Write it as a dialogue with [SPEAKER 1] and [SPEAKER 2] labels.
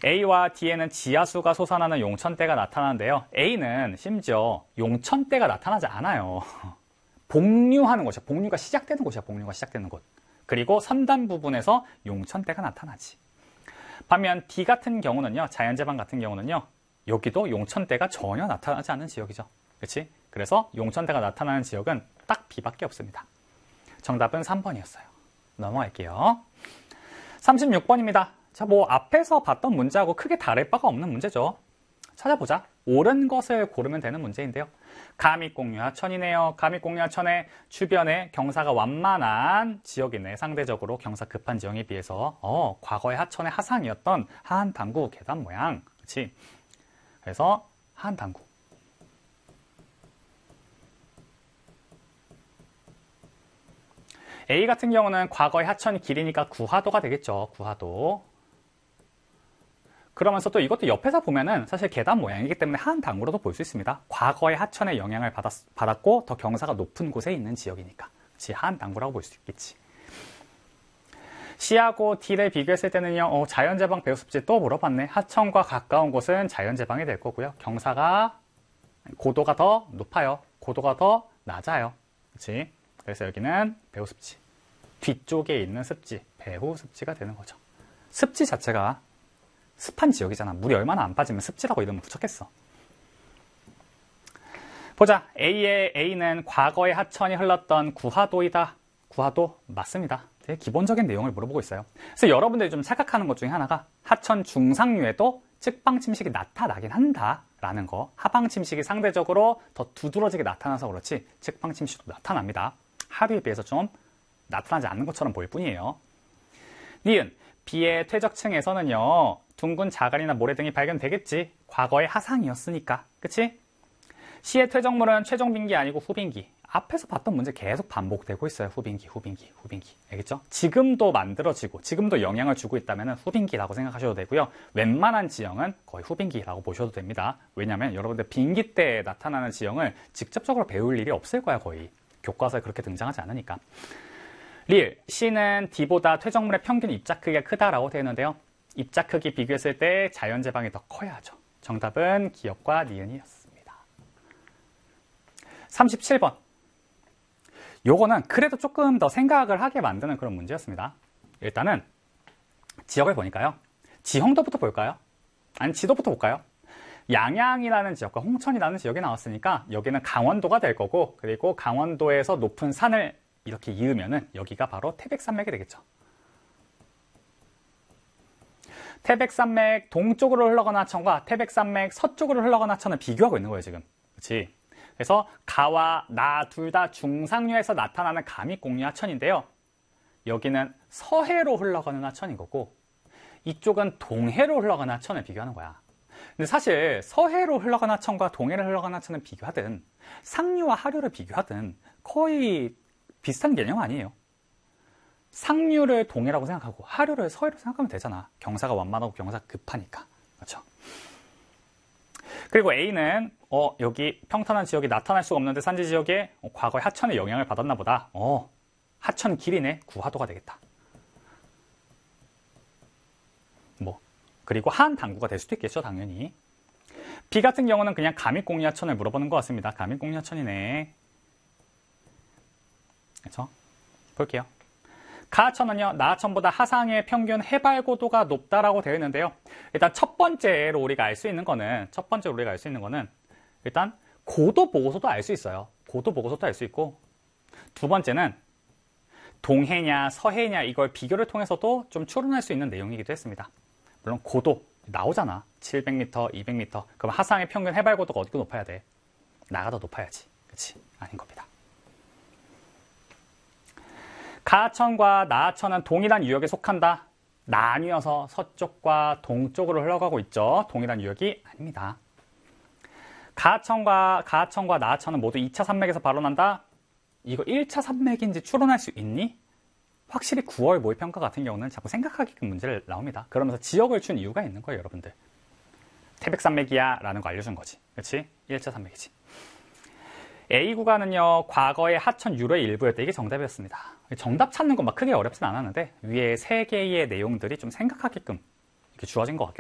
[SPEAKER 1] A와 D에는 지하수가 솟아나는 용천대가 나타나는데요. A는 심지어 용천대가 나타나지 않아요. 복류하는 곳이야. 복류가 시작되는 곳이야. 복류가 시작되는 곳. 그리고 선단 부분에서 용천대가 나타나지. 반면 D 같은 경우는요. 자연재방 같은 경우는요. 여기도 용천대가 전혀 나타나지 않는 지역이죠. 그렇지? 그래서 용천대가 나타나는 지역은 딱 B밖에 없습니다. 정답은 3번이었어요. 넘어갈게요. 36번입니다. 자, 뭐 앞에서 봤던 문제하고 크게 다를 바가 없는 문제죠. 찾아보자. 옳은 것을 고르면 되는 문제인데요. 감익공유하천이네요. 감익공유하천의 주변에 경사가 완만한 지역이네. 상대적으로 경사 급한 지형에 비해서 과거의 하천의 하상이었던 하한당구 계단 모양. 그렇지? 그래서 하한당구. A 같은 경우는 과거의 하천이 길이니까 구하도가 되겠죠. 구하도. 그러면서 또 이것도 옆에서 보면은 사실 계단 모양이기 때문에 하한당구로도 볼 수 있습니다. 과거의 하천의 영향을 받았고 더 경사가 높은 곳에 있는 지역이니까. 그치, 하한당구라고 볼 수 있겠지. C하고 D를 비교했을 때는요. 자연재방 배우습지 또 물어봤네. 하천과 가까운 곳은 자연재방이 될 거고요. 경사가 고도가 더 높아요. 고도가 더 낮아요. 그치? 그래서 여기는 배우습지. 뒤쪽에 있는 습지, 배후습지가 되는 거죠. 습지 자체가 습한 지역이잖아. 물이 얼마나 안 빠지면 습지라고 이름을 붙였겠어. 보자. A는 과거의 하천이 흘렀던 구하도이다. 구하도 맞습니다. 되게 기본적인 내용을 물어보고 있어요. 그래서 여러분들이 좀 착각하는 것 중에 하나가 하천 중상류에도 측방 침식이 나타나긴 한다라는 거. 하방 침식이 상대적으로 더 두드러지게 나타나서 그렇지 측방 침식도 나타납니다. 하류에 비해서 좀 나타나지 않는 것처럼 보일 뿐이에요. 니은, B의 퇴적층에서는요. 둥근 자갈이나 모래 등이 발견되겠지. 과거의 하상이었으니까. 그치? C의 퇴적물은 최종 빈기 아니고 후빈기. 앞에서 봤던 문제 계속 반복되고 있어요. 후빈기. 알겠죠? 지금도 만들어지고 지금도 영향을 주고 있다면 후빈기라고 생각하셔도 되고요. 웬만한 지형은 거의 후빈기라고 보셔도 됩니다. 왜냐하면 여러분들 빈기 때 나타나는 지형을 직접적으로 배울 일이 없을 거야. 거의. 교과서에 그렇게 등장하지 않으니까. 리을, C는 D보다 퇴적물의 평균 입자 크기가 크다라고 되어 있는데요. 입자 크기 비교했을 때 자연재방이 더 커야죠. 정답은 기역과 니은이었습니다. 37번. 요거는 그래도 조금 더 생각을 하게 만드는 그런 문제였습니다. 일단은 지역을 보니까요. 지형도부터 볼까요? 아니 지도부터 볼까요? 양양이라는 지역과 홍천이라는 지역이 나왔으니까 여기는 강원도가 될 거고, 그리고 강원도에서 높은 산을 이렇게 이으면은 여기가 바로 태백산맥이 되겠죠. 태백산맥 동쪽으로 흘러가는 하천과 태백산맥 서쪽으로 흘러가는 하천을 비교하고 있는 거예요, 지금. 그렇지? 그래서 가와 나 둘 다 중상류에서 나타나는 감익공유 하천인데요. 여기는 서해로 흘러가는 하천인 거고, 이쪽은 동해로 흘러가는 하천을 비교하는 거야. 근데 사실 서해로 흘러가는 하천과 동해로 흘러가는 하천을 비교하든 상류와 하류를 비교하든 거의 비슷한 개념 아니에요. 상류를 동해라고 생각하고 하류를 서해로 생각하면 되잖아. 경사가 완만하고 경사가 급하니까. 그렇죠? 그리고 A는 여기 평탄한 지역이 나타날 수가 없는데 산지 지역에 과거에 하천의 영향을 받았나 보다. 하천 길이네. 구하도가 되겠다. 그리고 하한당구가 될 수도 있겠죠, 당연히. B 같은 경우는 그냥 감익공유하천을 물어보는 것 같습니다. 감익공유하천이네. 그렇죠? 볼게요. 가하천은요, 나하천보다 하상의 평균 해발 고도가 높다라고 되어 있는데요. 일단 첫 번째로 우리가 알 수 있는 거는 일단 고도 보고서도 알 수 있어요. 고도 보고서도 알 수 있고, 두 번째는 동해냐 서해냐 이걸 비교를 통해서도 좀 추론할 수 있는 내용이기도 했습니다. 물론 고도 나오잖아. 700m, 200m. 그럼 하상의 평균 해발 고도가 어디가 높아야 돼? 나가 더 높아야지. 그치? 아닌 겁니다. 가하천과 나하천은 동일한 유역에 속한다. 나뉘어서 서쪽과 동쪽으로 흘러가고 있죠. 동일한 유역이 아닙니다. 가하천과 나하천은 모두 2차 산맥에서 발원한다. 이거 1차 산맥인지 추론할 수 있니? 확실히 9월 모의평가 같은 경우는 자꾸 생각하게끔 문제를 나옵니다. 그러면서 지역을 준 이유가 있는 거예요, 여러분들. 태백산맥이야 라는 거 알려준 거지. 그렇지? 1차 산맥이지. A 구간은요, 과거의 하천 유래의 일부였다. 이게 정답이었습니다. 정답 찾는 건 막 크게 어렵진 않았는데 위에 3개의 내용들이 좀 생각하게끔 이렇게 주어진 것 같기도